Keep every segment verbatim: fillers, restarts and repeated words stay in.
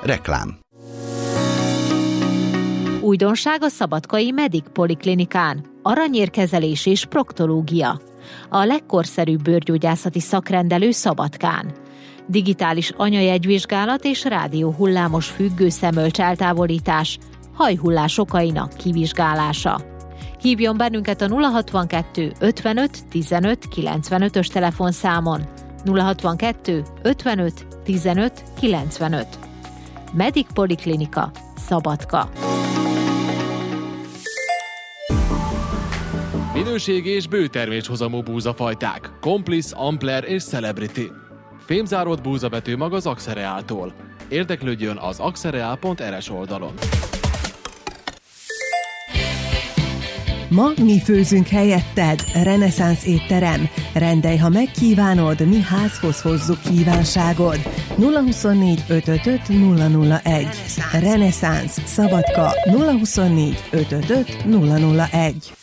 Reklám. Újdonság a szabadkai Medic Poliklinikán. Aranyérkezelés és proktológia. A legkorszerűbb bőrgyógyászati szakrendelő Szabadkán. Digitális anyajegyvizsgálat és rádióhullámos függő szemölcs eltávolítás, hajhullás okainak kivizsgálása. Hívjon bennünket a nulla hatvankettő ötvenöt tizenöt kilencvenötös telefonszámon. nulla hatvankettő ötvenöt tizenöt kilencvenöt. Medic Poliklinika, Szabadka. Minőségi és bőterméshozamú búzafajták. Complice, Ampler és Celebrity. Fémzáródott búzabetű mag az Axereáltól. Érdeklődjön az axereál pont er es oldalon. Ma mi főzünk helyetted, Reneszánsz étterem. Rendelj, ha megkívánod, mi házhoz hozzuk kívánságod. nulla huszonnégy ötvenöt nulla nulla egy. Reneszánsz, Szabadka, nulla huszonnégy ötvenöt nulla nulla egy.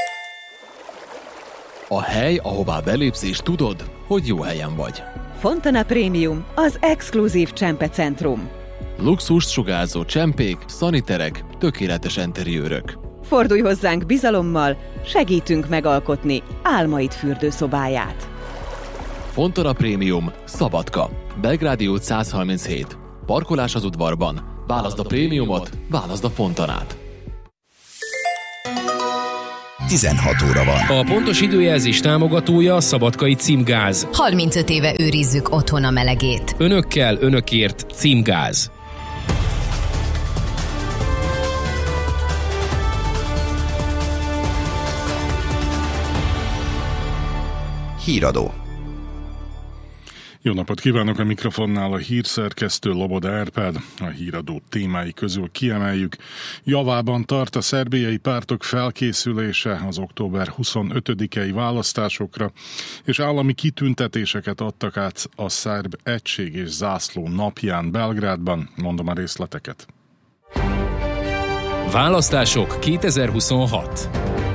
A hely, ahová belépsz és tudod, hogy jó helyen vagy. Fontana Premium, az exkluzív csempecentrum. Luxust sugárzó csempék, szaniterek, tökéletes enteriőrök. Fordulj hozzánk bizalommal, segítünk megalkotni álmaid fürdőszobáját. Fontana Premium, Szabadka, Belgrádi út száz harminchét. Parkolás az udvarban. Válaszd a prémiumot, válaszd a Fontanát. tizenhat óra van. A pontos időjelzés támogatója a Szabadkai Címgáz. harmincöt éve őrizzük otthon a melegét. Önökkel, önökért Címgáz. Híradó. Jó napot kívánok, a mikrofonnál a hírszerkesztő Loboda Árpád. A híradó témái közül kiemeljük: javában tart a szerbiai pártok felkészülése az október huszonötödikei választásokra, és állami kitüntetéseket adtak át a szerb egység és zászló napján Belgrádban. Mondom a részleteket. Választások kétezer-huszonhat.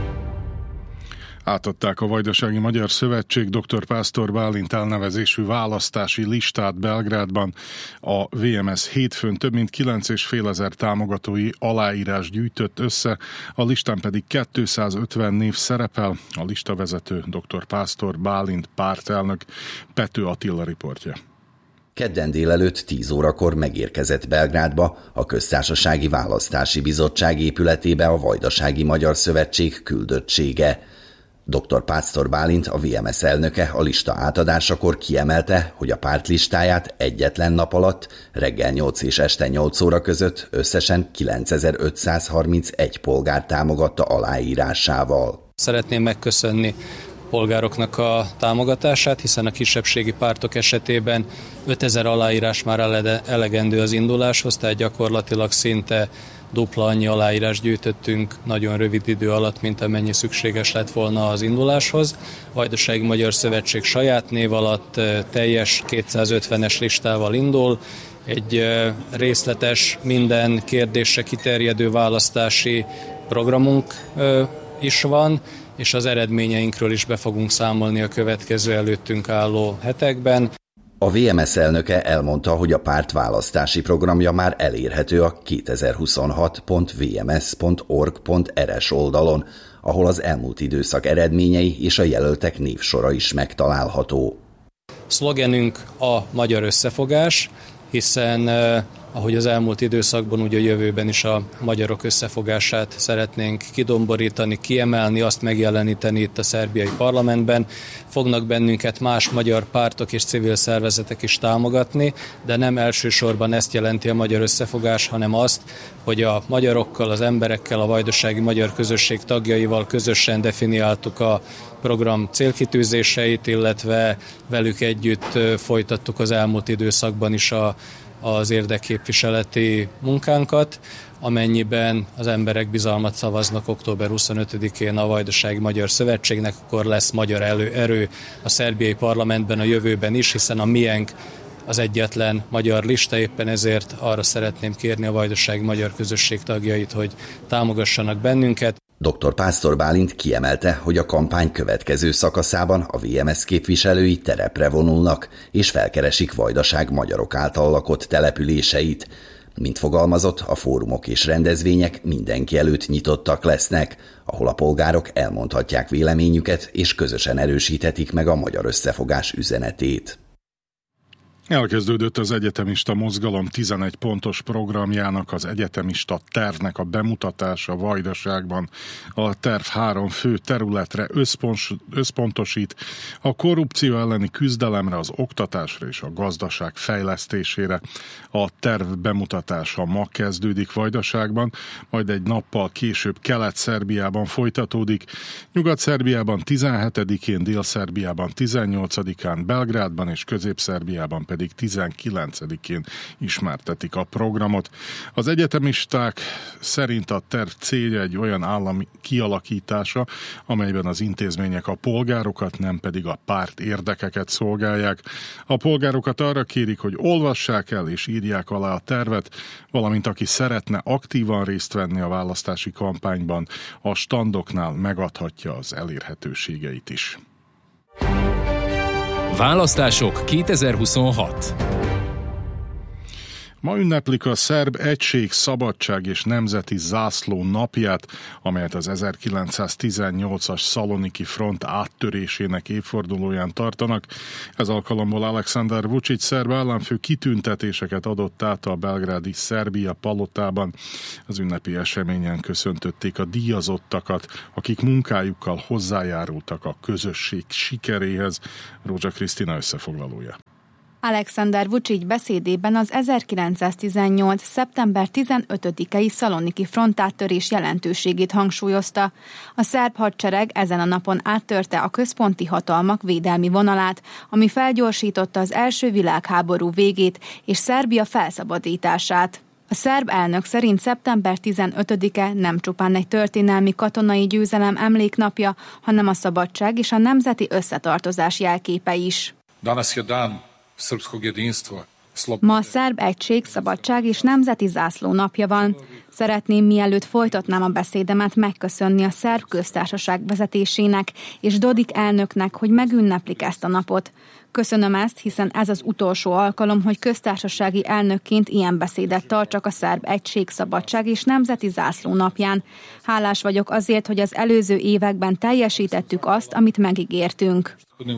Átadták a Vajdasági Magyar Szövetség dr. Pásztor Bálint elnevezésű választási listát Belgrádban. A vé em es hétfőn több mint kilenc és fél ezer támogatói aláírás gyűjtött össze, a listán pedig kétszázötven név szerepel. A listavezető dr. Pásztor Bálint pártelnök. Pető Attila riportja. Kedden délelőtt tíz órakor megérkezett Belgrádba, a Köztársasági Választási Bizottság épületébe a Vajdasági Magyar Szövetség küldöttsége. dr. Pásztor Bálint, a vé em es elnöke a lista átadásakor kiemelte, hogy a párt listáját egyetlen nap alatt, reggel nyolc és este nyolc óra között összesen kilencezer-ötszázharmincegy polgár támogatta aláírásával. Szeretném megköszönni polgároknak a támogatását, hiszen a kisebbségi pártok esetében ötezer aláírás már elegendő az induláshoz, tehát gyakorlatilag szinte dupla annyi aláírás gyűjtöttünk nagyon rövid idő alatt, mint amennyi szükséges lett volna az induláshoz. A Vajdasági Magyar Szövetség saját név alatt teljes kétszázötvenes listával indul, egy részletes, minden kérdésre kiterjedő választási programunk is van, és az eredményeinkről is be fogunk számolni a következő előttünk álló hetekben. A vé em es elnöke elmondta, hogy a párt választási programja már elérhető a kétezer-huszonhat pont vé em es pont org pont er es oldalon, ahol az elmúlt időszak eredményei és a jelöltek névsora is megtalálható. Szlogenünk a magyar összefogás, hiszen ahogy az elmúlt időszakban, úgy a jövőben is a magyarok összefogását szeretnénk kidomborítani, kiemelni, azt megjeleníteni itt a szerbiai parlamentben. Fognak bennünket más magyar pártok és civil szervezetek is támogatni, de nem elsősorban ezt jelenti a magyar összefogás, hanem azt, hogy a magyarokkal, az emberekkel, a vajdasági magyar közösség tagjaival közösen definiáltuk a program célkitűzéseit, illetve velük együtt folytattuk az elmúlt időszakban is a az érdekképviseleti munkánkat, amennyiben az emberek bizalmat szavaznak október huszonötödikén a Vajdasági Magyar Szövetségnek, akkor lesz magyar elő, erő a szerbiai parlamentben a jövőben is, hiszen a miénk az egyetlen magyar lista, éppen ezért arra szeretném kérni a Vajdasági Magyar Közösség tagjait, hogy támogassanak bennünket. dr. Pásztor Bálint kiemelte, hogy a kampány következő szakaszában a vé em es képviselői terepre vonulnak, és felkeresik Vajdaság magyarok által lakott településeit. Mint fogalmazott, a fórumok és rendezvények mindenki előtt nyitottak lesznek, ahol a polgárok elmondhatják véleményüket és közösen erősíthetik meg a magyar összefogás üzenetét. Elkezdődött az egyetemista mozgalom tizenegy pontos programjának, az egyetemista tervnek a bemutatása Vajdaságban. A terv három fő területre összpontosít: a korrupció elleni küzdelemre, az oktatásra és a gazdaság fejlesztésére. A terv bemutatása ma kezdődik Vajdaságban, majd egy nappal később Kelet-Szerbiában folytatódik, Nyugat-Szerbiában tizenhetedikén, Dél-Szerbiában tizennyolcadikán, Belgrádban és Közép-Szerbiában pedig tizenkilencedikén ismertetik a programot. Az egyetemisták szerint a terv célja egy olyan állam kialakítása, amelyben az intézmények a polgárokat, nem pedig a párt érdekeket szolgálják. A polgárokat arra kérik, hogy olvassák el és írják alá a tervet, valamint aki szeretne aktívan részt venni a választási kampányban, a standoknál megadhatja az elérhetőségeit is. Választások kétezer-huszonhat. Ma ünneplik a Szerb Egység, Szabadság és Nemzeti Zászló napját, amelyet az ezerkilencszáztizennyolcas Szaloniki Front áttörésének évfordulóján tartanak. Ez alkalommal Aleksandar Vučić szerb államfő kitüntetéseket adott át a belgrádi Szerbia palotában. Az ünnepi eseményen köszöntötték a díjazottakat, akik munkájukkal hozzájárultak a közösség sikeréhez. Rózsa Krisztina összefoglalója. Aleksandar Vučić beszédében az ezerkilencszáztizennyolc. szeptember tizenötödikei Szaloniki frontáttörés jelentőségét hangsúlyozta. A szerb hadsereg ezen a napon áttörte a központi hatalmak védelmi vonalát, ami felgyorsította az első világháború végét és Szerbia felszabadítását. A szerb elnök szerint szeptember tizenötödike nem csupán egy történelmi katonai győzelem emléknapja, hanem a szabadság és a nemzeti összetartozás jelképe is. Ma a Szerb Egység, Szabadság és Nemzeti Zászló napja van. Szeretném, mielőtt folytatnám a beszédemet, megköszönni a Szerb Köztársaság vezetésének és Dodik elnöknek, hogy megünneplik ezt a napot. Köszönöm ezt, hiszen ez az utolsó alkalom, hogy köztársasági elnökként ilyen beszédet tartsak a Szerb Egység, Szabadság és Nemzeti Zászló napján. Hálás vagyok azért, hogy az előző években teljesítettük azt, amit megígértünk.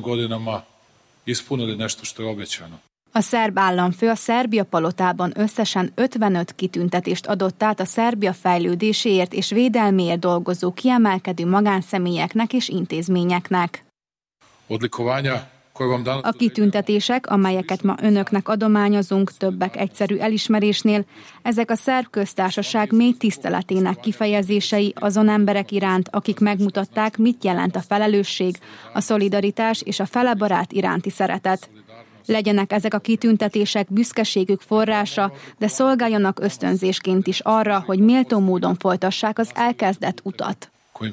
A szerb államfő a Szerbia palotában összesen ötvenöt kitüntetést adott át a Szerbia fejlődéséért és védelméért dolgozó kiemelkedő magánszemélyeknek és intézményeknek. A kitüntetések, amelyeket ma önöknek adományozunk többek egyszerű elismerésnél, ezek a Szerb Köztársaság mély tiszteletének kifejezései azon emberek iránt, akik megmutatták, mit jelent a felelősség, a szolidaritás és a felebarát iránti szeretet. Legyenek ezek a kitüntetések büszkeségük forrása, de szolgáljanak ösztönzésként is arra, hogy méltó módon folytassák az elkezdett utat.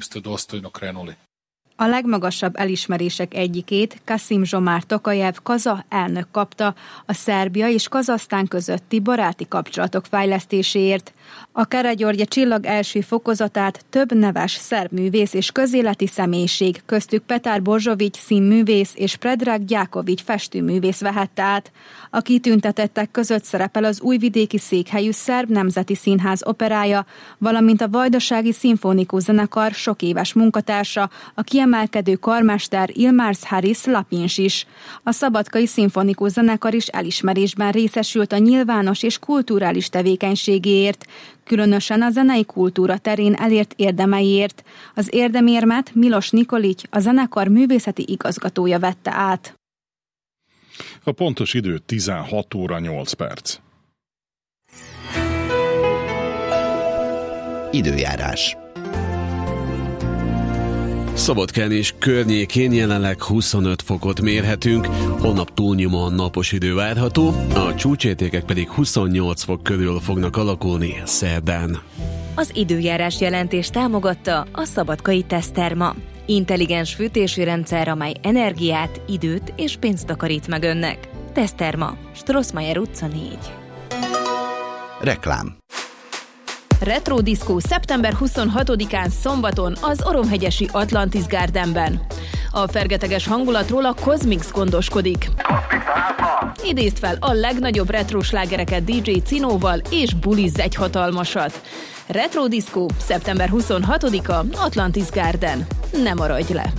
A legmagasabb elismerések egyikét Kasim Zsomár Tokajev kazah elnök kapta a Szerbia és Kazahsztán közötti baráti kapcsolatok fejlesztéséért. A Karagyörgye csillag első fokozatát több neves szerb művész és közéleti személyiség, köztük Petar Božović színművész és Predrag Gyáković festőművész vehette át. A kitüntetettek között szerepel az újvidéki székhelyű Szerb Nemzeti Színház operája, valamint a Vajdasági Szimfonikus Zenekar sok éves munkatársa, a kiemelkedő karmester Ilmars Haris Lapins is. A Szabadkai Szimfonikus Zenekar is elismerésben részesült a nyilvános és kulturális tevékenységéért, különösen a zenei kultúra terén elért érdemeiért. Az érdemérmet Milos Nikolić, a zenekar művészeti igazgatója vette át. A pontos idő tizenhat óra nyolc perc. Időjárás. Szabadkán és környékén jelenleg huszonöt fokot mérhetünk, holnap túlnyomóan napos idő várható, a csúcsértékek pedig huszonnyolc fok körül fognak alakulni szerdán. Az időjárás jelentés támogatta a Szabadkai Teszterma. Intelligens fűtési rendszer, amely energiát, időt és pénzt takarít meg önnek. Teszterma, Strossmayer utca négy. Reklám. Retro diszkó szeptember huszonhatodikán szombaton az Oromhegyesi Atlantis Gardenben. A fergeteges hangulatról a Cosmix gondoskodik. Idézd fel a legnagyobb retro slágereket dé dzsé Cinóval, és bulizz egy hatalmasat. Retro Disco, szeptember huszonhatodika, Atlantis Garden. Ne maradj le!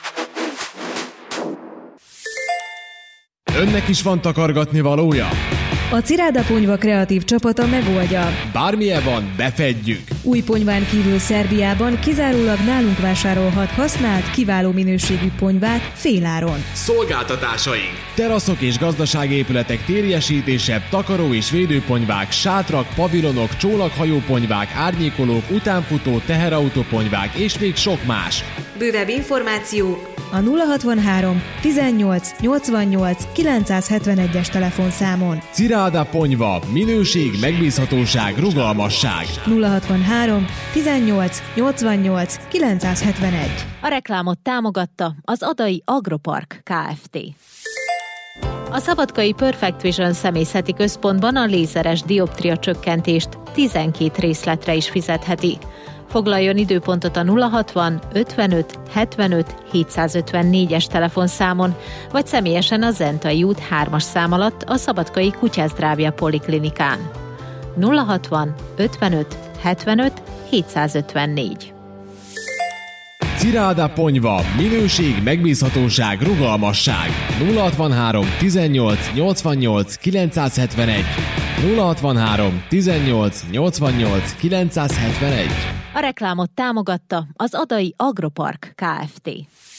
Önnek is van takargatni valója? A Ciráda Ponyva kreatív csapata megoldja. Bármilyen van, befedjük! Új ponyván kívül Szerbiában kizárólag nálunk vásárolhat használt, kiváló minőségű ponyvát féláron. Szolgáltatásaink! Teraszok és gazdasági épületek térjesítése, takaró és védőponyvák, sátrak, pavilonok, csónakhajóponyvák, árnyékolók, utánfutó, teherautóponyvák és még sok más. Bővebb információ a nulla hatvanhárom tizennyolc nyolcvannyolc kilencszázhetvenegyes telefonszámon. Ciráda Ponyva, minőség, megbízhatóság, rugalmasság. nulla hatvanhárom tizennyolc nyolcvannyolc kilencszázhetvenegy. A reklámot támogatta az Adai Agropark Kft. A szabadkai Perfect Vision személyzeti központban a lézeres dioptria csökkentést tizenkét részletre is fizetheti. Foglaljon időpontot a nulla hatvan ötvenöt hetvenöt hétszázötvennégyes telefonszámon, vagy személyesen a Zentai út hármas szám alatt a Szabadkai Kutyázdrávja Poliklinikán. nulla hatvan ötvenöt hetvenöt hétszázötvennégy. Ciráda Ponyva, minőség, megbízhatóság, rugalmasság. nulla hatvanhárom tizennyolc nyolcvannyolc kilencszázhetvenegy. nulla hatvanhárom tizennyolc nyolcvannyolc kilencszázhetvenegy. A reklámot támogatta az Adai Agropark Kft.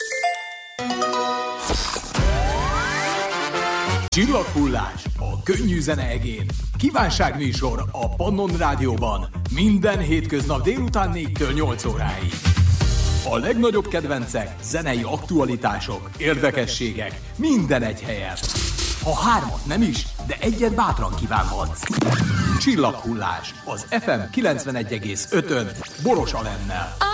Csillaghullás a könnyű zene egén. Kívánságműsor a Pannon Rádióban. Minden hétköznap délután négytől nyolc óráig. A legnagyobb kedvencek, zenei aktualitások, érdekességek, minden egy helyen. Ha hármat nem is, de egyet bátran kívánhatsz. Csillaghullás az ef em kilencvenegy egész ötön Boros Alennel.